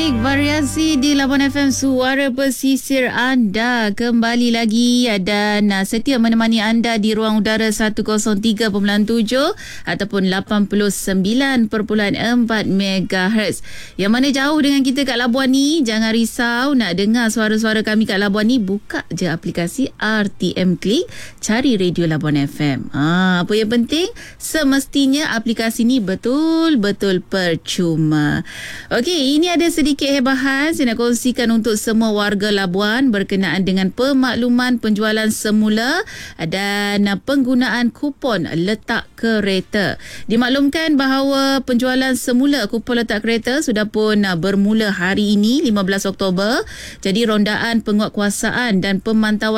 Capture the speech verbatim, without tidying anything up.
Baik, variasi di Labuan F M, suara pesisir anda kembali lagi dan uh, setia menemani anda di ruang udara seratus tiga perpuluhan tujuh ataupun lapan puluh sembilan perpuluhan empat megahertz. Yang mana jauh dengan kita kat Labuan ni, jangan risau nak dengar suara-suara kami kat Labuan ni, buka je aplikasi R T M Klik, cari Radio Labuan F M. Ha, apa yang penting, semestinya aplikasi ni betul-betul percuma. Okey, ini ada sedikit hebahan saya nak kongsikan untuk semua warga Labuan berkenaan dengan pemakluman penjualan semula dan penggunaan kupon letak kereta. Dimaklumkan bahawa penjualan semula kupon letak kereta sudah pun bermula hari ini lima belas Oktober. Jadi rondaan penguatkuasaan dan pemantauan